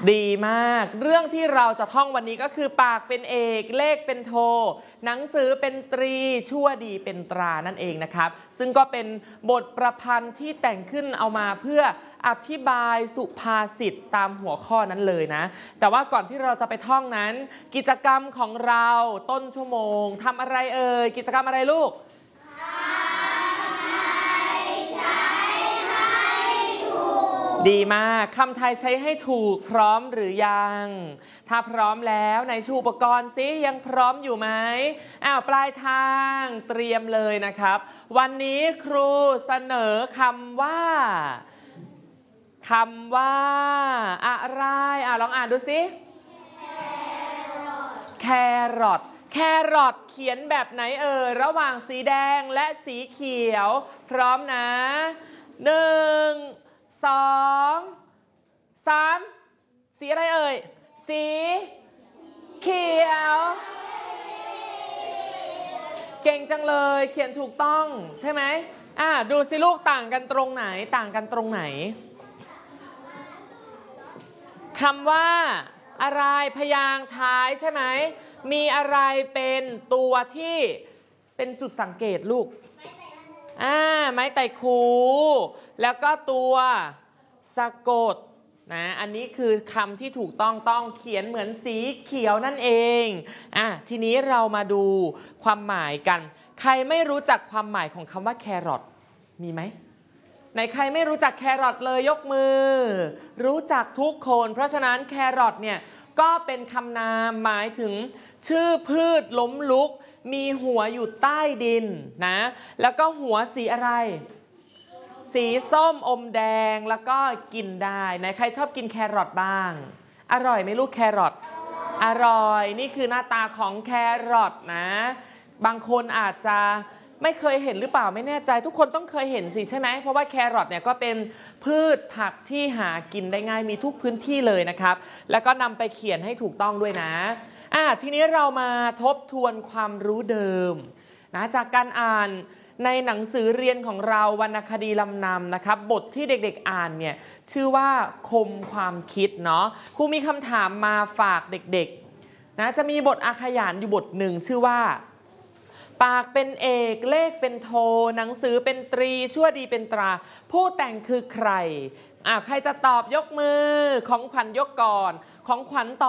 ดีมากเรื่องที่เราจะท่องวันนี้ก็คือปากเป็นเอกเลขเป็นโทหนังสือเป็นตรีชั่วดีเป็นตรานั่นเองนะครับซึ่งก็เป็นบทประพันธ์ที่แต่งขึ้นเอามาเพื่ออธิบายสุภาษิตตามหัวข้อนั้นเลยนะแต่ว่าก่อนที่เราจะไปท่องนั้นกิจกรรมของเราต้นชั่วโมงทำอะไรเอ่ยกิจกรรมอะไรลูกดีมากคำไทยใช้ให้ถูกพร้อมหรือยังถ้าพร้อมแล้วในชูอุปกรณ์ซิยังพร้อมอยู่ไหมปลายทางเตรียมเลยนะครับวันนี้ครูเสนอคำว่าอะไรลองอ่านดูสิแครอทแครอทเขียนแบบไหนเอ่ยระหว่างสีแดงและสีเขียวพร้อมนะ1 2 3สีอะไรเอ่ยสีเขียวเก่งจังเลยเขียนถูกต้องใช่ไหมดูสิลูกต่างกันตรงไหนคำว่าอะไรพยางค์ท้ายใช่ไหมมีอะไรเป็นตัวที่เป็นจุดสังเกตลูกไม้ไต่คูแล้วก็ตัวสะกดนะอันนี้คือคำที่ถูกต้องเขียนเหมือนสีเขียวนั่นเองทีนี้เรามาดูความหมายกันใครไม่รู้จักความหมายของคำว่าแครอทมีไหมไหนใครไม่รู้จักแครอทเลยยกมือรู้จักทุกคนเพราะฉะนั้นแครอทเนี่ยก็เป็นคำนามหมายถึงชื่อพืชล้มลุกมีหัวอยู่ใต้ดินนะแล้วก็หัวสีอะไรสีส้มอมแดงแล้วก็กินได้ไหนใครชอบกินแครอทบ้างอร่อยไหมลูกแครอทอร่อยนี่คือหน้าตาของแครอทนะบางคนอาจจะไม่เคยเห็นหรือเปล่าไม่แน่ใจทุกคนต้องเคยเห็นสิใช่ไหมเพราะว่าแครอทเนี่ยก็เป็นพืชผักที่หากินได้ง่ายมีทุกพื้นที่เลยนะครับแล้วก็นำไปเขียนให้ถูกต้องด้วยนะทีนี้เรามาทบทวนความรู้เดิมนะจากการอ่านในหนังสือเรียนของเราวรรณคดีลำนำนะครับบทที่เด็กๆอ่านเนี่ยชื่อว่าคมความคิดเนาะครูมีคำถามมาฝากเด็กๆนะจะมีบทอาขยานอยู่บทหนึ่งชื่อว่าปากเป็นเอกเลขเป็นโทหนังสือเป็นตรีชั่วดีเป็นตราผู้แต่งคือใครใครจะตอบยกมือของขวัญยกก่อนของขวัญตอบ